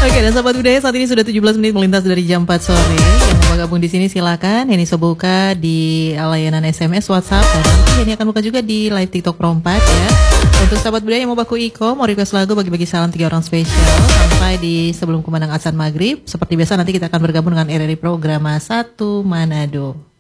Oke, dan sahabat budaya saat ini sudah 17 menit melintas dari jam 4 sore. Yang mau gabung di sini silakan. Ini bisa buka di layanan SMS, WhatsApp, dan nanti ini akan buka juga di live TikTok Pro 4 ya. Untuk sahabat budaya yang mau baku Iko, mau request lagu, bagi-bagi salam 3 orang spesial sampai di sebelum kumandang azan maghrib. Seperti biasa nanti kita akan bergabung dengan RRI Programa 1 Manado.